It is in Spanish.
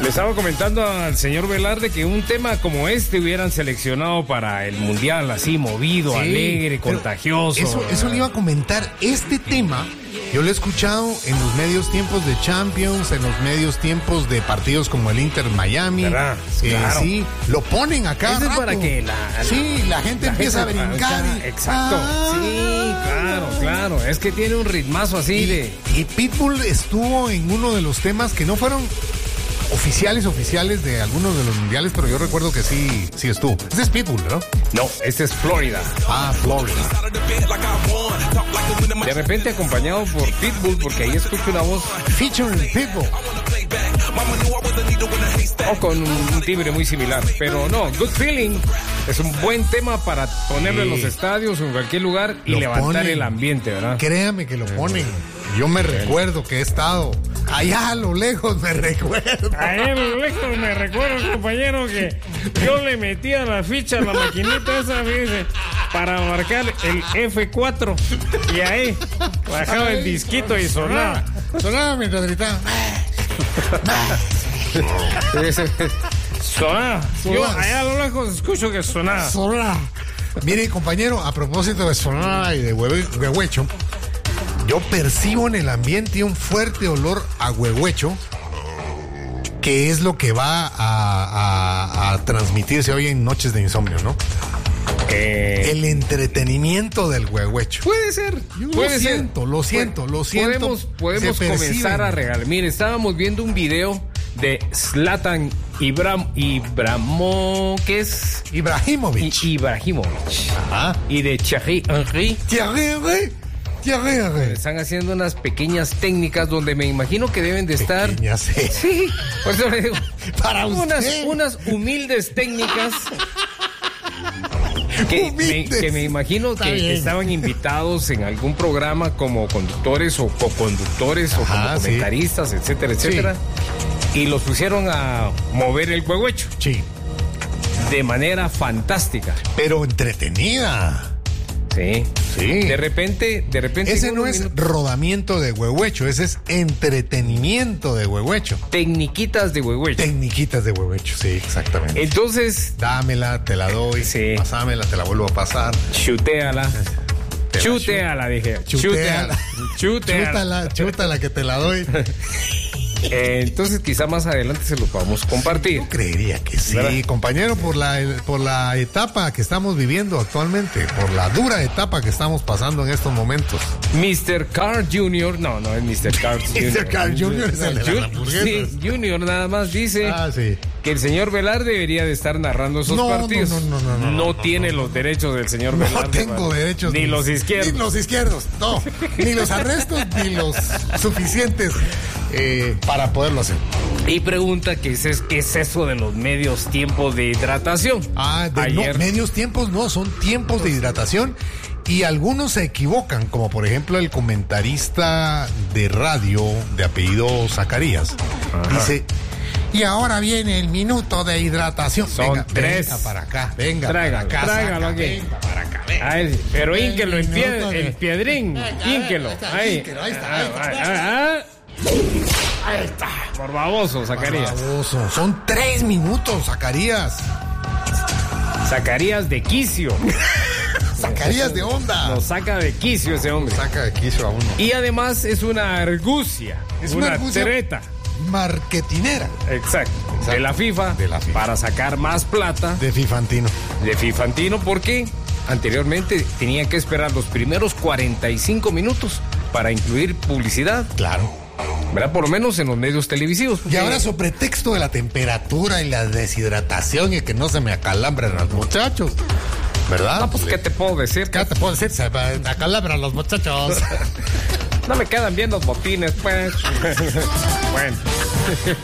estaba comentando al señor Velarde que un tema como este hubieran seleccionado para el Mundial, así movido, alegre, contagioso. Eso le iba a comentar. Este tema yo lo he escuchado en los medios tiempos de Champions, en los medios tiempos de partidos como el Inter Miami. ¿Verdad? Claro. Sí, lo ponen acá. Eso es para que la gente empieza a brincar. Exacto. Sí, claro. Es que tiene un ritmazo así Y Pitbull estuvo en uno de los temas que no fueron oficiales de algunos de los mundiales, pero yo recuerdo que sí estuvo. Ese es Pitbull, ¿no? No, este es Florida. Florida. De repente acompañado por Pitbull, porque ahí escucho una voz featuring Pitbull. O con un timbre muy similar. Pero no, Good Feeling es un buen tema para ponerlo en los estadios o en cualquier lugar y levantar el ambiente, ¿verdad? Créame que lo ponen. Yo me recuerdo que he estado allá a lo lejos, compañero, que yo le metía la ficha a la maquinita esa, fíjese, para marcar el F4 y ahí bajaba el disquito y sonaba mientras gritaba. Sonaba. Yo allá a lo lejos escucho que sonaba. Mire, compañero, a propósito de sonar y de huehuecho, yo percibo en el ambiente un fuerte olor a huehuecho, que es lo que va a transmitirse hoy en Noches de Insomnio, ¿no? El entretenimiento del huehuecho. Puede ser. Lo siento. Podemos comenzar a regalar. Mire, estábamos viendo un video de Zlatan Ibrahimovic. Ajá. Y de Thierry Henry. Están haciendo unas pequeñas técnicas donde me imagino que deben de estar. Sí, por eso le digo. Para unas humildes técnicas. Que me imagino que estaban invitados en algún programa como conductores o co-conductores o como comentaristas, etcétera. Y los pusieron a mover el huehuecho. Sí. De manera fantástica. Pero entretenida. Sí. De repente. Ese no es rodamiento de huehuecho, ese es entretenimiento de huehuecho. Tecniquitas de huehuecho, sí, exactamente. Entonces. Dámela, te la doy. Sí. Pasámela, te la vuelvo a pasar. Chutéala, dije. Chútala que te la doy. Entonces quizá más adelante se los vamos a compartir. Yo creería que sí, ¿verdad? Compañero, por la etapa que estamos viviendo actualmente, por la dura etapa que estamos pasando en estos momentos. Mr. Carl Jr. No es Mr. Carl Jr. Mr. Carl Jr. es el de las hamburguesas. Sí, Junior nada más dice que el señor Velar debería de estar narrando esos partidos. No tiene los derechos del señor Velar. No tengo derechos. Ni los izquierdos. No. Ni los arrestos, ni los suficientes para poderlo hacer. Y pregunta qué es eso de los medios tiempos de hidratación. No, medios tiempos no, son tiempos de hidratación. Y algunos se equivocan, como por ejemplo el comentarista de radio de apellido Zacarías. Dice: y ahora viene el minuto de hidratación. Son tres. Venga para acá, venga tráigalo para acá. Tráigalo aquí. Venga para acá. Pero ínquelo el piedrín. Ínquelo. Ahí está. Por baboso, Zacarías. Son 3 minutos, Zacarías. Zacarías de quicio. Zacarías de onda. Nos saca de quicio ese hombre. Saca de quicio a uno. Y además es una argucia. Es una treta marketinera. Exacto. De la FIFA. Para sacar más plata. De Fifantino. Porque anteriormente tenían que esperar los primeros 45 minutos para incluir publicidad. Claro. ¿Verdad? Por lo menos en los medios televisivos. Y ahora, sobre pretexto de la temperatura y la deshidratación y que no se me acalambren los muchachos, ¿verdad? No, pues, ¿qué te puedo decir? Se me acalambran los muchachos. No me quedan bien los botines, pues. Bueno.